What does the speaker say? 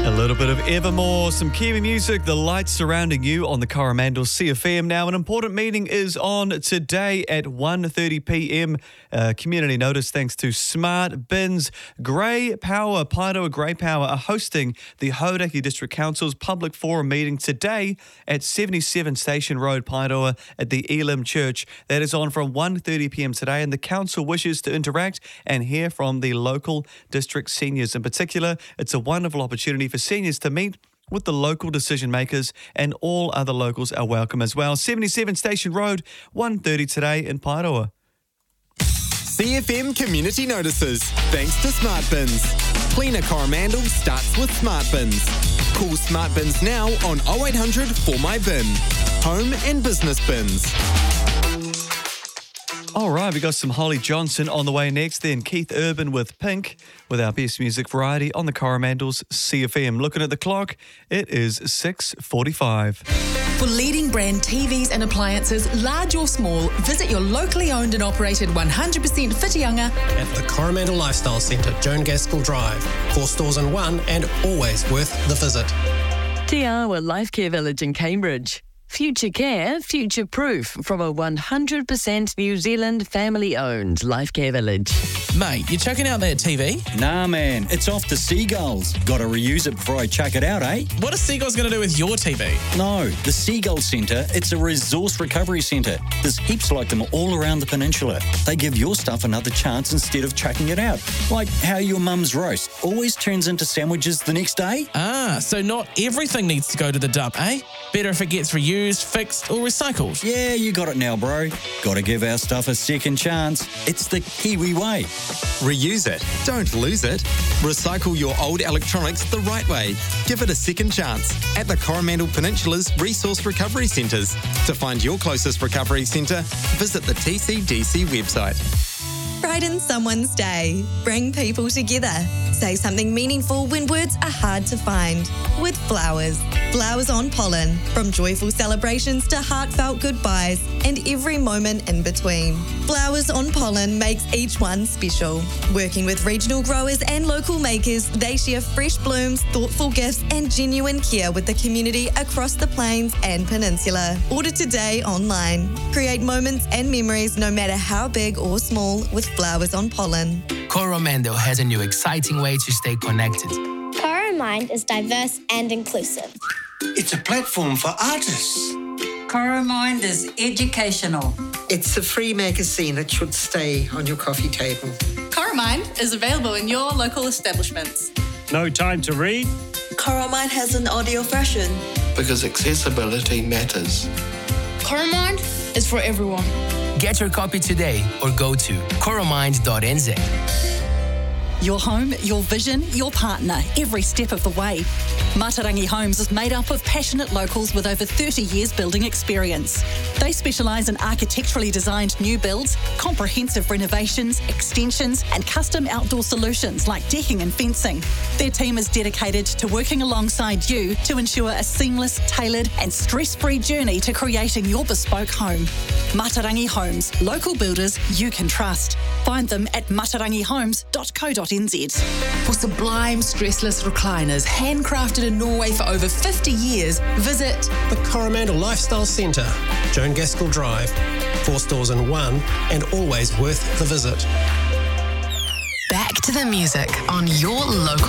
A little bit of Evermore, some Kiwi music, the lights surrounding you on the Coromandel CFM. Now, an important meeting is on today at 1:30 p.m. Community notice thanks to Smart Bins. Grey Power, Paeroa Grey Power are hosting the Hauraki District Council's public forum meeting today at 77 Station Road, Paeroa at the Elim Church. That is on from 1:30 p.m. today, and the council wishes to interact and hear from the local district seniors. In particular, it's a wonderful opportunity for seniors to meet with the local decision makers, and all other locals are welcome as well. 77 Station Road, 1:30 today in Paeroa. CFM Community Notices, thanks to Smart Bins. Cleaner Coromandel starts with Smart Bins. Call Smart Bins now on 0800 For My Bin. Home and business bins. All right, we got some Holly Johnson on the way next, then Keith Urban with Pink with our best music variety on the Coromandel's CFM. Looking at the clock, it is 6:45. For leading brand TVs and appliances, large or small, visit your locally owned and operated 100% Whitianga at the Coromandel Lifestyle Centre, Joan Gaskell Drive. 4 stores in one and always worth the visit. Te Awa Life Care Village in Cambridge. Future care, future proof from a 100% New Zealand family-owned life care village. Mate, you checking out that TV? Nah, man, it's off to Seagulls. Got to reuse it before I chuck it out, eh? What are Seagulls going to do with your TV? No, the Seagull Centre, it's a resource recovery centre. There's heaps like them all around the peninsula. They give your stuff another chance instead of chucking it out. Like how your mum's roast always turns into sandwiches the next day. Ah, so not everything needs to go to the dump, eh? Better if it gets reused, fixed or recycled. Yeah, you got it now, bro. Got to give our stuff a second chance. It's the Kiwi way. Reuse it, don't lose it. Recycle your old electronics the right way. Give it a second chance at the Coromandel Peninsula's Resource Recovery Centres. To find your closest recovery centre, visit the TCDC website. Brighten someone's day. Bring people together. Say something meaningful when words are hard to find. With flowers. Flowers on pollen. From joyful celebrations to heartfelt goodbyes and every moment in between. Flowers on pollen makes each one special. Working with regional growers and local makers, they share fresh blooms, thoughtful gifts and genuine care with the community across the plains and peninsula. Order today online. Create moments and memories no matter how big or small with Flowers on Pollen. Coromandel has a new exciting way to stay connected. Coromind is diverse and inclusive. It's a platform for artists. Coromind is educational. It's a free magazine that should stay on your coffee table. Coromind is available in your local establishments. No time to read? Coromind has an audio version. Because accessibility matters. Coromind is for everyone. Get your copy today or go to coromind.nz. Your home, your vision, your partner, every step of the way. Matarangi Homes is made up of passionate locals with over 30 years building experience. They specialise in architecturally designed new builds, comprehensive renovations, extensions and custom outdoor solutions like decking and fencing. Their team is dedicated to working alongside you to ensure a seamless, tailored and stress-free journey to creating your bespoke home. Matarangi Homes, local builders you can trust. Find them at matarangihomes.co.nz. For sublime stressless recliners, handcrafted in Norway for over 50 years, visit the Coromandel Lifestyle Centre, Joan Gaskell Drive. 4 stores in one and always worth the visit. back to the music on your local